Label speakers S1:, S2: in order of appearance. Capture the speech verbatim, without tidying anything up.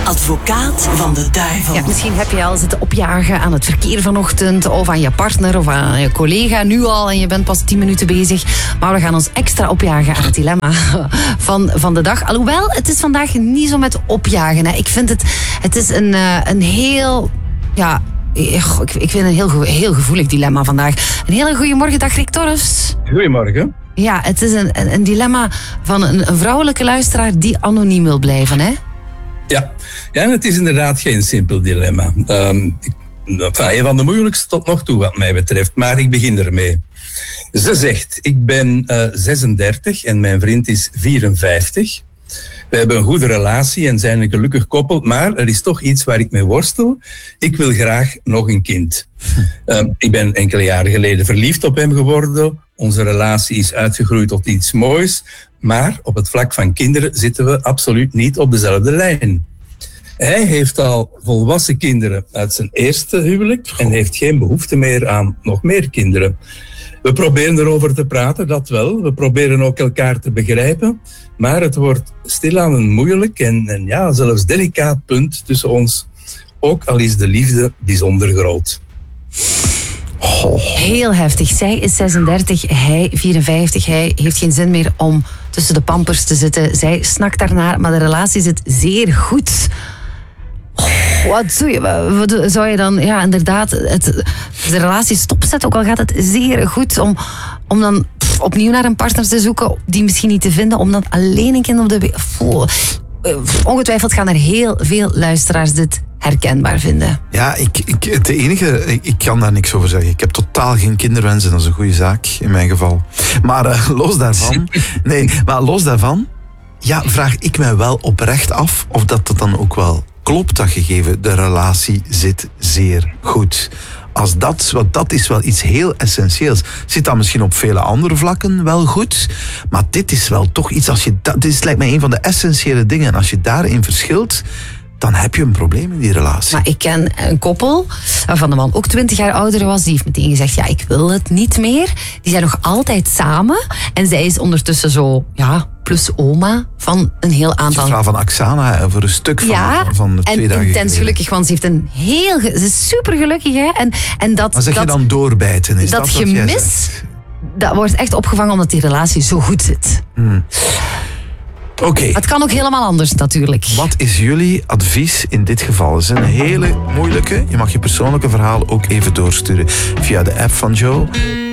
S1: advocaat van de duivel.
S2: Ja, misschien heb je al zitten opjagen aan het verkeer vanochtend of aan je partner of aan je collega nu al en je bent pas tien minuten bezig. Maar we gaan ons extra opjagen aan het dilemma van, van de dag. Alhoewel, het is vandaag niet zo met opjagen. Hè. Ik vind het, het is een, een heel... Ja, ik, ik vind een heel, heel gevoelig dilemma vandaag. Een hele goede morgen, dag Rick Torfs.
S3: Goedemorgen.
S2: Ja, het is een, een, een dilemma van een, een vrouwelijke luisteraar die anoniem wil blijven, hè?
S3: Ja. ja, en het is inderdaad geen simpel dilemma. Um, ik, enfin, een van de moeilijkste tot nog toe wat mij betreft, maar ik begin ermee. Ze zegt, ik ben uh, zesendertig en mijn vriend is vierenvijftig. We hebben een goede relatie en zijn een gelukkig koppel, maar er is toch iets waar ik mee worstel. Ik wil graag nog een kind. Um, ik ben enkele jaren geleden verliefd op hem geworden. Onze relatie is uitgegroeid tot iets moois, maar op het vlak van kinderen zitten we absoluut niet op dezelfde lijn. Hij heeft al volwassen kinderen uit zijn eerste huwelijk en heeft geen behoefte meer aan nog meer kinderen. We proberen erover te praten, dat wel. We proberen ook elkaar te begrijpen. Maar het wordt stilaan een moeilijk en, en ja, zelfs delicaat punt tussen ons. Ook al is de liefde bijzonder groot.
S2: Oh. Heel heftig. Zij is zesendertig, hij vierenvijftig. Hij heeft geen zin meer om tussen de pampers te zitten. Zij snakt daarnaar, maar de relatie zit zeer goed. Wat doe je? Wat zou je dan, ja, inderdaad, het, de relatie stopzetten, ook al gaat het zeer goed, om, om dan pff, opnieuw naar een partner te zoeken, die misschien niet te vinden, om dan alleen een kind op de... Voel. Ongetwijfeld gaan er heel veel luisteraars dit herkenbaar vinden.
S4: Ja, ik, ik, het enige, ik, ik kan daar niks over zeggen. Ik heb totaal geen kinderwensen, dat is een goede zaak, in mijn geval. Maar uh, los daarvan, nee, maar los daarvan, ja, vraag ik mij wel oprecht af of dat het dan ook wel klopt, dat gegeven, de relatie zit zeer goed. Als dat, want dat is wel iets heel essentieels. Zit dat misschien op vele andere vlakken wel goed, maar dit is wel toch iets, als je dat, dit is, lijkt mij een van de essentiële dingen. En als je daarin verschilt, dan heb je een probleem in die relatie.
S2: Maar ik ken een koppel waarvan de man ook twintig jaar ouder was. Die heeft meteen gezegd, ja, ik wil het niet meer. Die zijn nog altijd samen. En zij is ondertussen zo, ja, plus oma van een heel aantal...
S4: Het verhaal van Aksana voor een stuk van,
S2: ja,
S4: van, van de twee dagen
S2: en intens
S4: geleden.
S2: gelukkig, want ze heeft een heel... Ze is super gelukkig, hè. En, en dat,
S4: maar zeg
S2: dat,
S4: je dan doorbijten? Is
S2: dat
S4: dat wat
S2: gemis,
S4: jij zegt?
S2: Dat wordt echt opgevangen omdat die relatie zo goed zit.
S4: Hmm. Oké. Okay.
S2: Het kan ook helemaal anders natuurlijk.
S4: Wat is jullie advies in dit geval? Het is een hele moeilijke. Je mag je persoonlijke verhaal ook even doorsturen via de app van Joe.